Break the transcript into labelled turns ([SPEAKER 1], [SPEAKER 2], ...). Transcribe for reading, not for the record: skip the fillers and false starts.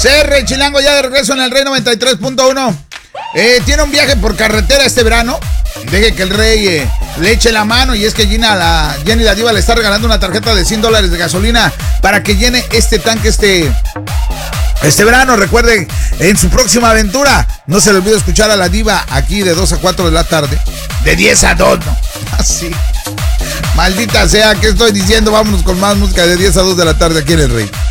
[SPEAKER 1] CR Chilango ya de regreso en el Rey 93.1. Tiene un viaje por carretera este verano. Deje que el Rey le eche la mano. Y es que Jenny la Diva le está regalando una tarjeta de $100 de gasolina para que llene este tanque este verano. Recuerden, en su próxima aventura, no se le olvide escuchar a la Diva aquí de 2 a 4 de la tarde. De 10 a 2, ¿no? Así. Maldita sea, ¿qué estoy diciendo? Vámonos con más música de 10 a 2 de la tarde aquí en el Rey.